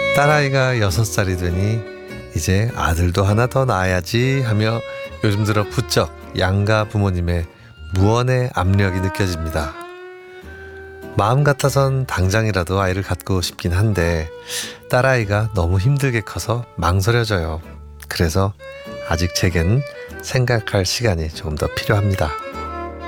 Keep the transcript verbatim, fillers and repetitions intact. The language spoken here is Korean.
딸아이가 여섯 살이 되니 이제 아들도 하나 더 낳아야지 하며 요즘 들어 부쩍 양가 부모님의 무언의 압력이 느껴집니다. 마음 같아선 당장이라도 아이를 갖고 싶긴 한데 딸아이가 너무 힘들게 커서 망설여져요. 그래서 아직 제겐 생각할 시간이 조금 더 필요합니다.